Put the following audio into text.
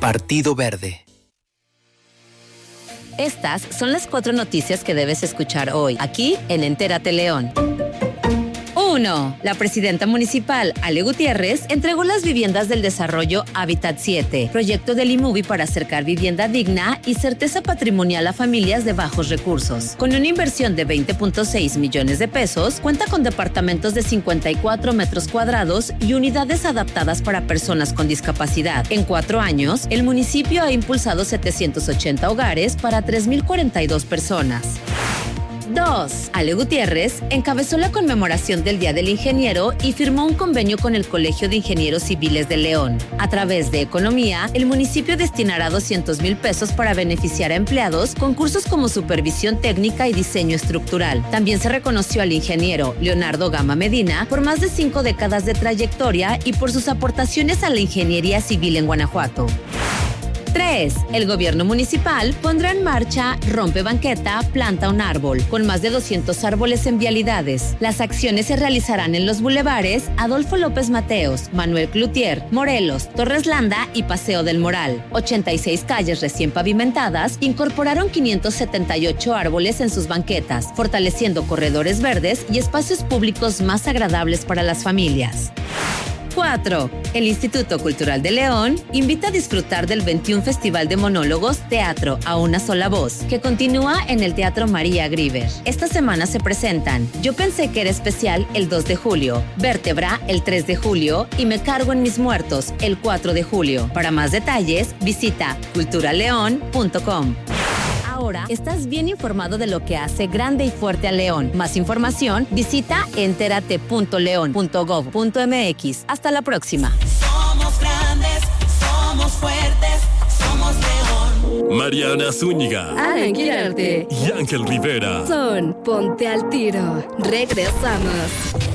Partido Verde. Estas son las 4 noticias que debes escuchar hoy, aquí en Entérate León. 1. La presidenta municipal, Ale Gutiérrez, entregó las viviendas del desarrollo Hábitat 7, proyecto del IMUVI para acercar vivienda digna y certeza patrimonial a familias de bajos recursos. Con una inversión de 20.6 millones de pesos, cuenta con departamentos de 54 metros cuadrados y unidades adaptadas para personas con discapacidad. En 4 años, el municipio ha impulsado 780 hogares para 3.042 personas. 2. Ale Gutiérrez encabezó la conmemoración del Día del Ingeniero y firmó un convenio con el Colegio de Ingenieros Civiles de León. A través de Economía, el municipio destinará 200,000 pesos para beneficiar a empleados con cursos como supervisión técnica y diseño estructural. También se reconoció al ingeniero Leonardo Gama Medina por más de 5 décadas de trayectoria y por sus aportaciones a la ingeniería civil en Guanajuato. 3. El gobierno municipal pondrá en marcha Rompe Banqueta, Planta un Árbol, con más de 200 árboles en vialidades. Las acciones se realizarán en los bulevares Adolfo López Mateos, Manuel Cloutier, Morelos, Torres Landa y Paseo del Moral. 86 calles recién pavimentadas incorporaron 578 árboles en sus banquetas, fortaleciendo corredores verdes y espacios públicos más agradables para las familias. 4. El Instituto Cultural de León invita a disfrutar del 21 Festival de Monólogos Teatro a una sola voz, que continúa en el Teatro María Grieber. Esta semana se presentan Yo pensé que era especial el 2 de julio, Vértebra el 3 de julio y Me cargo en mis muertos el 4 de julio. Para más detalles, visita culturaleón.com. Ahora estás bien informado de lo que hace grande y fuerte a León. Más información, visita enterate.león.gov.mx. Hasta la próxima. Somos grandes, somos fuertes, somos León. Mariana Zúñiga, Alan Quirarte y Ángel Rivera son Ponte al Tiro. Regresamos.